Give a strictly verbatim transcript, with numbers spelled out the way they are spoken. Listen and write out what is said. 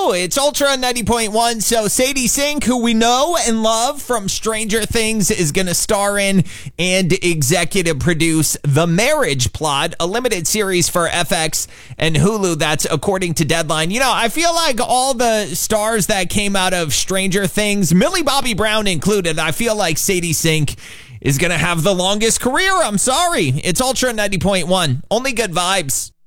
Hello, it's Ultra ninety point one. So Sadie Sink, who we know and love from Stranger Things, is going to star in and executive produce The Marriage Plot, a limited series for F X and Hulu. That's according to Deadline. You know, I feel like all the stars that came out of Stranger Things, Millie Bobby Brown included, I feel like Sadie Sink is going to have the longest career. I'm sorry. It's Ultra ninety point one. Only good vibes.